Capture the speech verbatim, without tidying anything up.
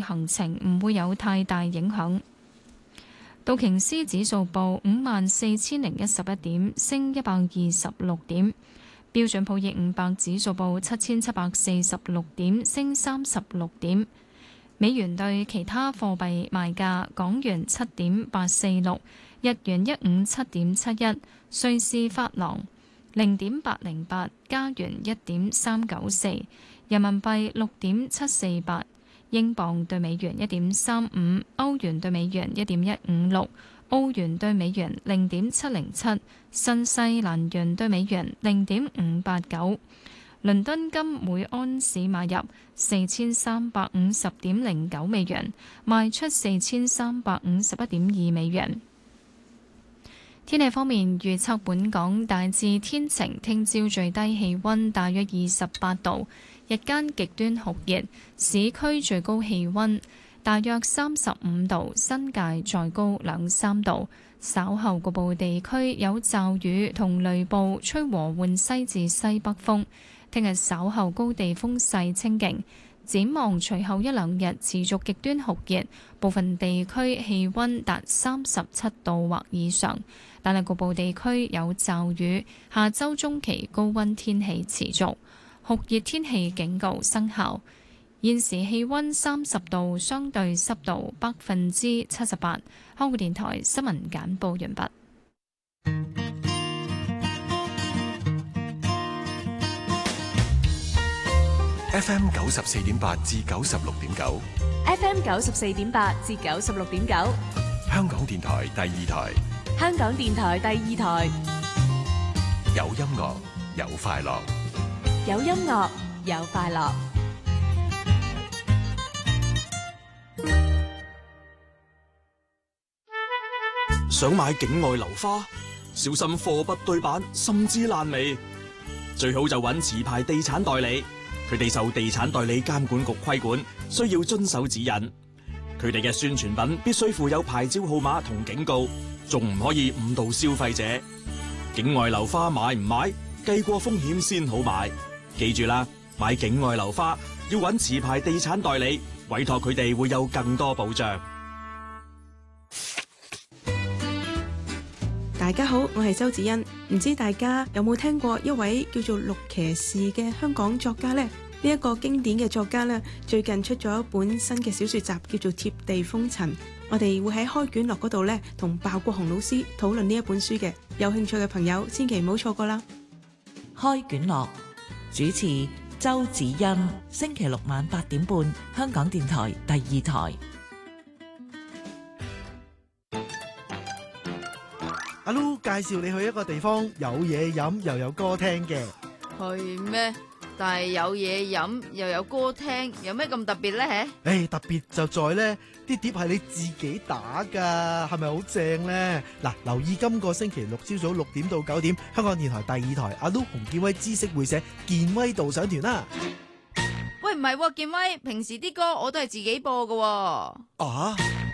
行程唔會有太大影響。道瓊斯指數報五萬四千零一十一點，升一百二十六點。標準普爾五百指數報七千七百四十六點，升三十六點。美元對其他貨幣賣價：港元七點八四六，日元一五七點七一，瑞士法郎零點八零八，加元一點三九四，人民幣六點七四八。英鎊對美元一點三五，歐元對美元一點一五六，澳元對美元零點七零七，新西蘭元對美元零點五八九。倫敦金每安士買入四千三百五十點零九美元，賣出四千三百五十一點二美元。天氣方面預測，本港大致天晴，聽朝最低氣溫大約二十八度，日間極端酷熱，市區最高氣溫大約三十五度，新界再高兩三度。稍後局部地區有驟雨同雷暴，吹和緩西至西北風。聽日稍後高地風勢清勁，展望隨後一兩日持續極端酷熱，部分地區氣溫達三十七度或以上，但係局部地區有驟雨。下周中期高溫天氣持續，酷熱天氣警告生效。現時氣溫三十度，相對濕度百分之七十八。香港電台新聞簡報完畢。 F M 九十四點八至九十六點九 ，F M 九十四點八至九十六點九， 香港電台第二台， 香港電台第二台， 有音樂有快樂， 有音樂有快樂。 想買境外樓花，小心貨不對版，甚至爛尾。最好就揾持牌地產代理。佢哋受地產代理監管局規管，需要遵守指引。佢哋嘅宣傳品必須附有牌照號碼同警告，仲唔可以誤導消費者。境外樓花買唔買，計過風險先好買。記住啦，買境外樓花要揾持牌地產代理，委託佢哋會有更多保障。 大家好，我係周子欣。唔知大家有冇聽過一位叫做陸騎士嘅香港作家呢？呢、這、一個經典嘅作家呢，最近出咗一本新嘅小說集，叫做《貼地風塵》。我哋會喺開卷樂嗰度呢，同鮑國雄老師討論呢一本書嘅。有興趣嘅朋友，千祈唔好錯過啦！ 開卷樂主持周子欣，星期六晚八點半，香港電台第二台。 阿 Lu 介紹你去一個地方，有嘢飲又有歌聽嘅。 去咩？但係有嘢飲又有歌聽，有咩咁特別咧？誒、 欸，特別就在咧，啲碟係你自己打噶，係咪好正咧？嗱，留意今個星期六朝早六點到九點，香港電台第二台阿 Lu 洪建威知識會社健威導賞團啦。 喂，唔係喎，健威，平時啲歌我都係自己播噶喎。 啊？